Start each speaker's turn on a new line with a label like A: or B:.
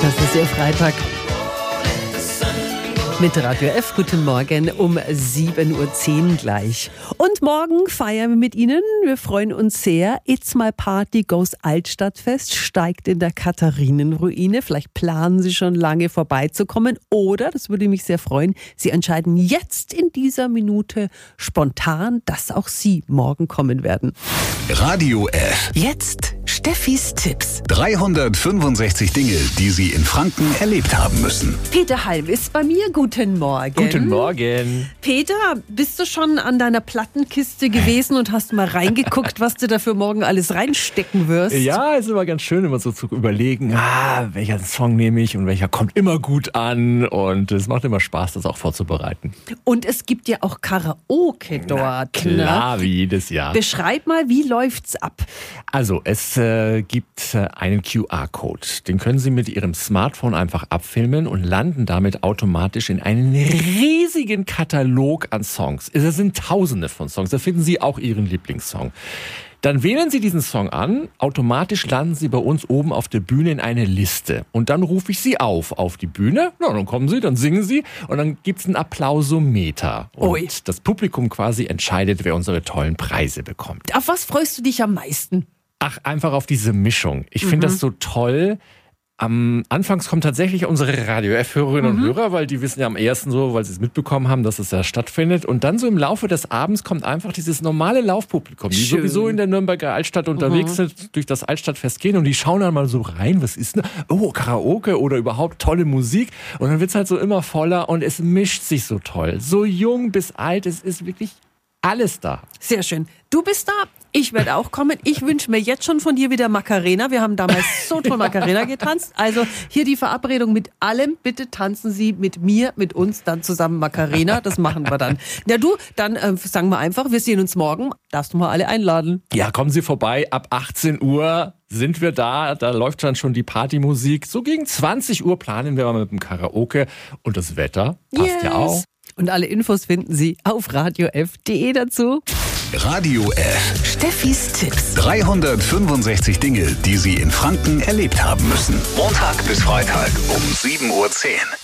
A: Das ist Ihr Freitag. Mit Radio F, guten Morgen, um 7.10 Uhr gleich. Und morgen feiern wir mit Ihnen. Wir freuen uns sehr. It's My Party Goes Altstadtfest steigt in der Katharinenruine. Vielleicht planen Sie schon lange vorbeizukommen. Oder, das würde mich sehr freuen, Sie entscheiden jetzt in dieser Minute spontan, dass auch Sie morgen kommen werden.
B: Radio F.
A: Jetzt Steffis Tipps.
B: 365 Dinge, die Sie in Franken erlebt haben müssen.
A: Peter Halm ist bei mir. Guten Morgen.
C: Guten Morgen.
A: Peter, bist du schon an deiner Plattenkiste gewesen und hast mal reingeguckt, was du da für morgen alles reinstecken wirst?
C: Ja, ist immer ganz schön, immer so zu überlegen, welcher Song nehme ich und welcher kommt immer gut an. Und es macht immer Spaß, das auch vorzubereiten.
A: Und es gibt ja auch Karaoke dort.
C: Klar, wie jedes Jahr.
A: Beschreib mal, wie läuft's ab?
C: Also, es gibt einen QR-Code. Den können Sie mit Ihrem Smartphone einfach abfilmen und landen damit automatisch in einen riesigen Katalog an Songs. Es sind Tausende von Songs. Da finden Sie auch Ihren Lieblingssong. Dann wählen Sie diesen Song an, automatisch landen Sie bei uns oben auf der Bühne in eine Liste. Und dann rufe ich Sie auf die Bühne. Na, dann kommen Sie, dann singen Sie und dann gibt's einen Applausometer. Und das Publikum quasi entscheidet, wer unsere tollen Preise bekommt.
A: Auf was freust du dich am meisten?
C: Ach, einfach auf diese Mischung. Ich finde das so toll. Anfangs kommen tatsächlich unsere Radio F-Hörerinnen und Hörer, weil die wissen ja am ersten so, weil sie es mitbekommen haben, dass es ja stattfindet. Und dann so im Laufe des Abends kommt einfach dieses normale Laufpublikum, die sowieso in der Nürnberger Altstadt unterwegs sind, durch das Altstadtfest gehen und die schauen dann mal so rein, was ist denn? Oh, Karaoke oder überhaupt tolle Musik. Und dann wird's halt so immer voller und es mischt sich so toll. So jung bis alt, es ist wirklich alles da.
A: Sehr schön. Du bist da, ich werde auch kommen. Ich wünsche mir jetzt schon von dir wieder Macarena. Wir haben damals so toll Macarena getanzt. Also hier die Verabredung mit allem. Bitte tanzen Sie mit mir, mit uns dann zusammen Macarena. Das machen wir dann. Ja du, dann sagen wir einfach, wir sehen uns morgen. Darfst du mal alle einladen.
C: Ja, kommen Sie vorbei. Ab 18 Uhr sind wir da. Da läuft dann schon die Partymusik. So gegen 20 Uhr planen wir mal mit dem Karaoke. Und das Wetter passt ja auch.
A: Und alle Infos finden Sie auf radiof.de dazu.
B: Radio F.
A: Steffis Tipps.
B: 365 Dinge, die Sie in Franken erlebt haben müssen. Montag bis Freitag um 7.10 Uhr.